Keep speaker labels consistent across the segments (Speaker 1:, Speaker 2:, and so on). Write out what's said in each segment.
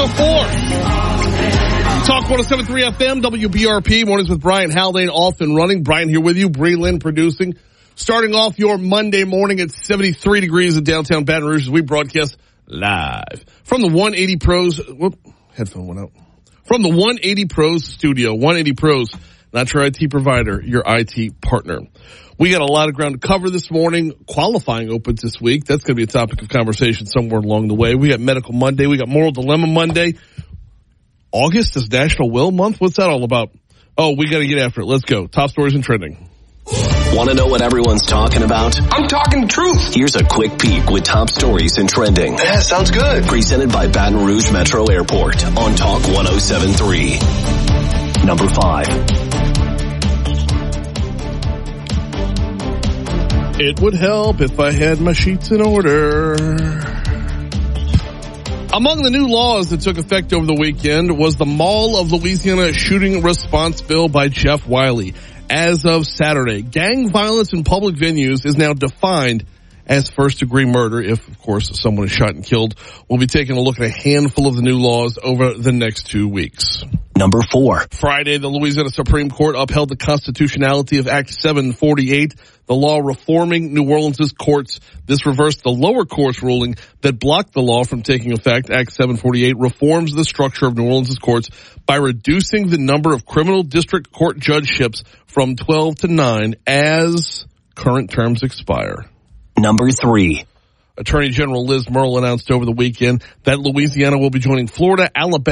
Speaker 1: till 4. Talk 107.3 FM, WBRP, mornings with Brian Haldane, off and running. Brian here with you, Bree Lynn producing. Starting off your Monday morning at 73 degrees in downtown Baton Rouge as we broadcast live from the 180 Pros. Headphone went out. From the 180 Pros studio. 180 Pros, not your IT provider, your IT partner. We got a lot of ground to cover this morning. Qualifying opens this week. That's going to be a topic of conversation somewhere along the way. We got Medical Monday. We got Moral Dilemma Monday. August is National Will Month. What's that all about? Oh, we got to get after it. Let's go. Top stories and trending.
Speaker 2: Want to know what everyone's talking about?
Speaker 3: I'm talking truth.
Speaker 2: Here's a quick peek with top stories and trending.
Speaker 3: Yeah, sounds good.
Speaker 2: Presented by Baton Rouge Metro Airport on Talk 107.3. Number 5.
Speaker 1: It would help if I had my sheets in order. Among the new laws that took effect over the weekend was the Mall of Louisiana Shooting Response Bill by Jeff Wiley. As of Saturday, gang violence in public venues is now defined as first-degree murder if, of course, someone is shot and killed. We'll be taking a look at a handful of the new laws over the next 2 weeks.
Speaker 2: Number 4.
Speaker 1: Friday, the Louisiana Supreme Court upheld the constitutionality of Act 748, the law reforming New Orleans' courts. This reversed the lower court's ruling that blocked the law from taking effect. Act 748 reforms the structure of New Orleans' courts by reducing the number of criminal district court judgeships from 12 to 9 as current terms expire.
Speaker 2: Number 3.
Speaker 1: Attorney General Liz Murrill announced over the weekend that Louisiana will be joining Florida and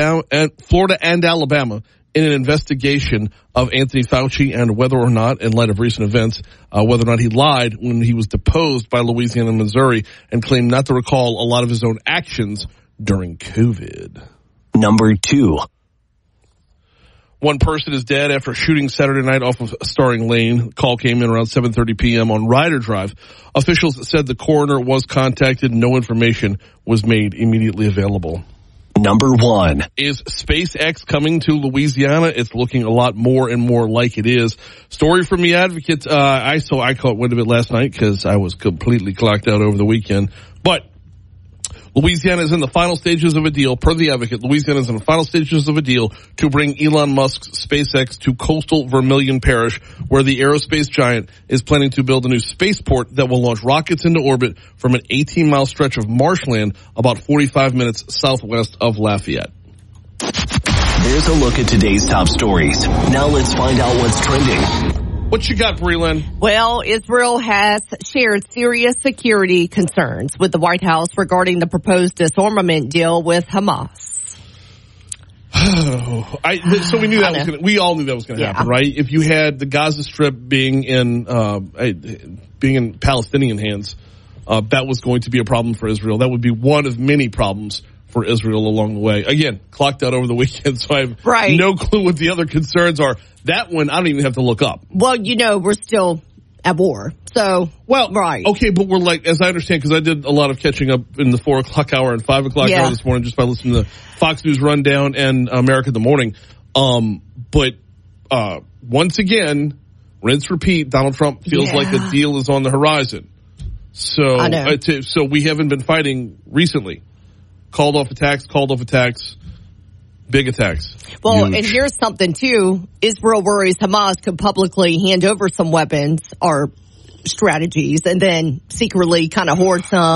Speaker 1: Alabama in an investigation of Anthony Fauci and whether or not, in light of recent events, whether or not he lied when he was deposed by Louisiana and Missouri and claimed not to recall a lot of his own actions during COVID.
Speaker 2: Number 2.
Speaker 1: One person is dead after a shooting Saturday night off of Starring Lane. Call came in around 7:30 p.m. on Ryder Drive. Officials said the coroner was contacted. No information was made immediately available.
Speaker 2: Number 1.
Speaker 1: Is SpaceX coming to Louisiana? It's looking a lot more and more like it is. Story from the Advocate. I caught wind of it last night because I was completely clocked out over the weekend. But Louisiana is in the final stages of a deal. Per the Advocate, Louisiana is in the final stages of a deal to bring Elon Musk's SpaceX to coastal Vermilion Parish, where the aerospace giant is planning to build a new spaceport that will launch rockets into orbit from an 18-mile stretch of marshland about 45 minutes southwest of Lafayette.
Speaker 2: There's a look at today's top stories. Now let's find out what's trending.
Speaker 1: What you got, Breland?
Speaker 4: Well, Israel has shared serious security concerns with the White House regarding the proposed disarmament deal with Hamas.
Speaker 1: So we knew that was we all knew that was going to happen, right? If you had the Gaza Strip being in Palestinian hands, that was going to be a problem for Israel. That would be one of many problems for Israel along the way. Again, clocked out over the weekend, so I have no clue what the other concerns are. That one, I don't even have to look up.
Speaker 4: Well, we're still at war. So,
Speaker 1: okay, but we're like, as I understand, because I did a lot of catching up in the 4 o'clock hour and 5 o'clock hour this morning just by listening to Fox News Rundown and America in the Morning. But once again, rinse, repeat, Donald Trump feels like a deal is on the horizon. So, so we haven't been fighting recently. Called off attacks, big attacks.
Speaker 4: Well,
Speaker 1: Huge.
Speaker 4: And here's something, too. Israel worries Hamas could publicly hand over some weapons or strategies and then secretly kind of hoard some